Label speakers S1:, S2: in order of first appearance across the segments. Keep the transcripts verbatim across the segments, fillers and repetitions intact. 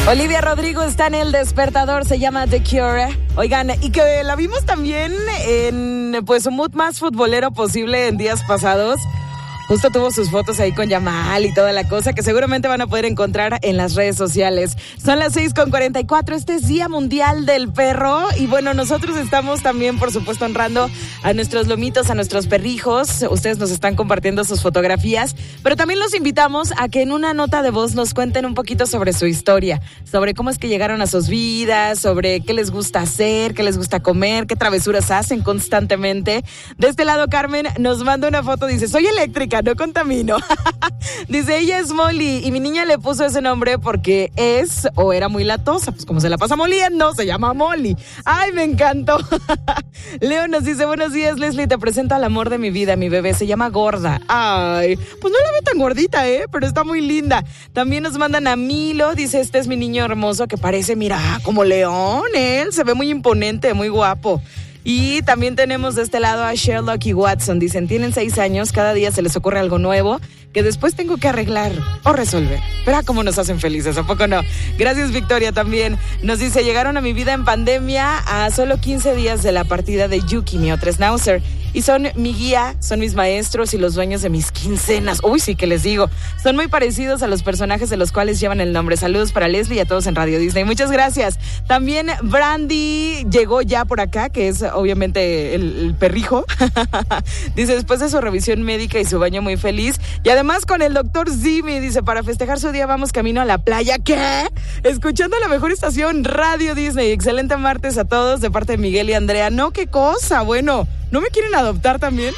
S1: Olivia Rodrigo está en El Despertador, se llama The Cure. Oigan, y que la vimos también en pues su mood más futbolero posible en días pasados. Justo tuvo sus fotos ahí con Yamal y toda la cosa que seguramente van a poder encontrar en las redes sociales. Son las seis con cuarenta y cuatro, este es Día Mundial del Perro. Y bueno, nosotros estamos también, por supuesto, honrando a nuestros lomitos, a nuestros perrijos. Ustedes nos están compartiendo sus fotografías, pero también los invitamos a que en una nota de voz nos cuenten un poquito sobre su historia, sobre cómo es que llegaron a sus vidas, sobre qué les gusta hacer, qué les gusta comer, qué travesuras hacen constantemente. De este lado, Carmen nos manda una foto, dice, soy eléctrica, no contamino. Dice, ella es Molly y mi niña le puso ese nombre porque es o era muy latosa, pues como se la pasa moliendo, se llama Molly. Ay, me encantó. Leo nos dice, buenos días, Leslie, te presento al amor de mi vida, mi bebé se llama Gorda. Ay, pues no la veo tan gordita, eh, pero está muy linda. También nos mandan a Milo, dice, este es mi niño hermoso que parece, mira, como león, él se ve muy imponente, muy guapo. Y también tenemos de este lado a Sherlock y Watson. Dicen, tienen seis años, cada día se les ocurre algo nuevo que después tengo que arreglar o resolver. Verá cómo nos hacen felices, ¿a poco no? Gracias, Victoria, también. Nos dice, llegaron a mi vida en pandemia a solo quince días de la partida de Yuki, mi otra schnauzer. Y son mi guía, son mis maestros y los dueños de mis quincenas. Uy, sí que les digo. Son muy parecidos a los personajes de los cuales llevan el nombre. Saludos para Leslie y a todos en Radio Disney. Muchas gracias. También Brandy llegó ya por acá, que es obviamente el, el perrijo. Dice, después de su revisión médica y su baño muy feliz. Y además con el doctor Zimi, dice, para festejar su día vamos camino a la playa. ¿Qué? Escuchando la mejor estación, Radio Disney. Excelente martes a todos de parte de Miguel y Andrea. No, qué cosa, bueno... ¿No me quieren adoptar también?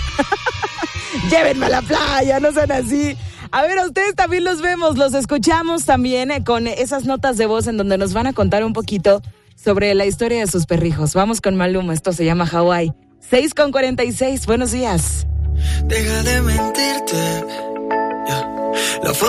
S1: Llévenme a la playa, no sean así. A ver, a ustedes también los vemos, los escuchamos también eh, con esas notas de voz en donde nos van a contar un poquito sobre la historia de sus perrijos. Vamos con Maluma, esto se llama Hawaii. seis con cuarenta y seis, buenos días.
S2: Deja de mentirte. Yeah. La